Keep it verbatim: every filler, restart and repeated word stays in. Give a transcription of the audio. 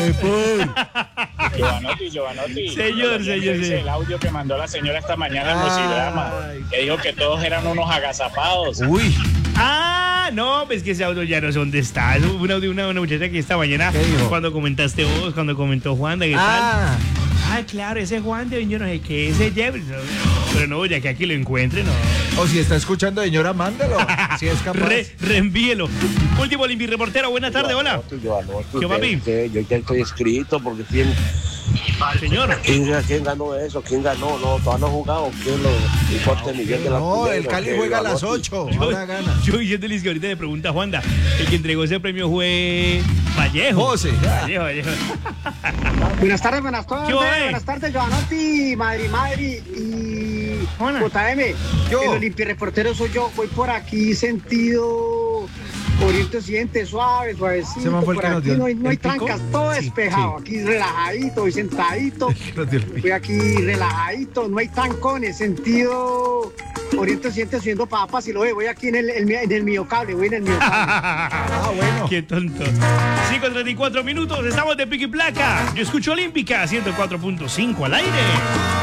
Eh, por... Giovanotti, Giovanotti. Señor, señor, señor. El audio que mandó la señora esta mañana en Mosidrama, que dijo que todos eran unos agazapados. Uy. Ah, no, pues que ese audio ya no sé dónde está. Es un audio de una, una muchacha que esta mañana, cuando comentaste vos, cuando comentó Juan, ¿de qué Ah. tal? Ah, claro, ese Juan de yo no sé qué, ese Jefferson. Pero no, ya que aquí lo encuentre, no. O si está escuchando, señora, mándalo. Si es capaz. Re, reenvíelo. Último Limpi Reportero, buenas tardes, hola. ¿Qué, papi? Yo ya estoy escrito porque ¿quién, Señor. ¿quién, quién ganó eso? ¿Quién ganó? No, todavía no han jugado. ¿Quién lo importa el Miguel de la No, el Cali juega a las ocho. Ahora gana. Yo diciéndoles que ahorita le pregunta a Juanda. El que entregó ese premio fue Vallejo. José, ya. Vallejo, Vallejo. Buenas tardes, buenas tardes, ¿Qué hubo, eh? buenas tardes, Giovanotti, Madri Madri y Hola. J M. Yo. El Olimpi-reportero soy yo, voy por aquí sentido oriente occidente, suave, Ese suavecito, man fue el por que nos aquí dio no hay, el no hay pico. trancas, todo Sí, despejado, sí. aquí relajadito, voy sentadito, Nos dio el pico. voy aquí relajadito, no hay trancones, sentido oriente occidente subiendo papas y lo veo, voy aquí en el, el- en el mío cable, voy en el mío cable. Ah, bueno. Qué tonto. cinco treinta y cuatro minutos, estamos de pico y placa. Yo escucho Olímpica ciento cuatro punto cinco al aire.